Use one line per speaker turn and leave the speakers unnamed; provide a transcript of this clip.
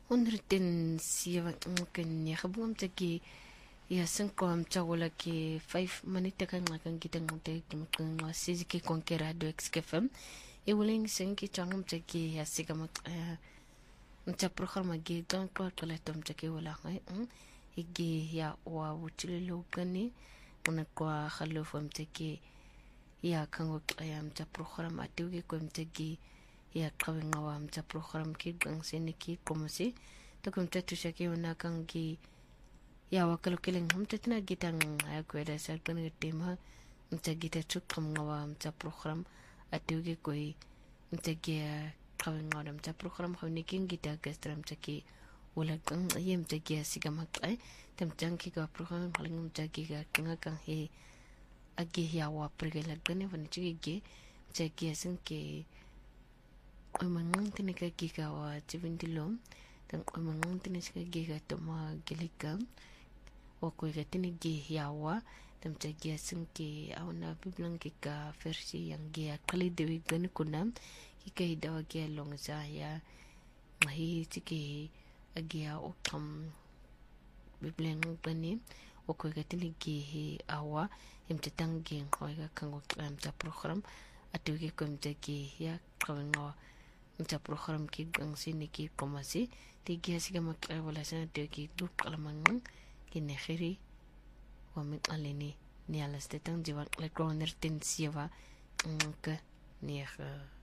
107 kanya kabum taki ya sengkom chawala ke 5 minute kan ngakan kita ngote kimkan ngasi ki konkera do xkfm e wuling sengi changum taki ya sigam mcha program gi don ko kala tom taki wala igi ya wa wuchile logani una kwa khalo fam taki ya kango ya mcha program atugi ko mtagi ya kawinga wa mcha program ki gang seniki komasi to kumta tushaki una kangi ya wakalo killing humtetna gitang ya kweda sa kan tema mta gita chukam ngawa mta program atugi koi mta gia kawinga wa mta program khawni king gita gastram chaki wala kang yem ta gia sigama kai tem janki ka program khaling mta giga kanga kang he agi ya wa prigela gane van chigi mta gia sinke mangang tini ka giga wa chivindilom dan mangang tini ka giga toma gilikam wakoi ka tini gi yawa dan mta gia sinke awna biblang kika versi yang gia kali dewi gani kunam kika hidawa gia long saya mahi chiki agia okam biblang gani wakoi ka tini gi awa mta tangi ngoi ka kango mta program atu ki ko mta gi ya kawenga mta program ki gang sini ki komasi tigi asiga wala sana de ki duk alamang ki nekhiri wa mit alini ni alas tetang jiwa le kroner tin siwa ka ni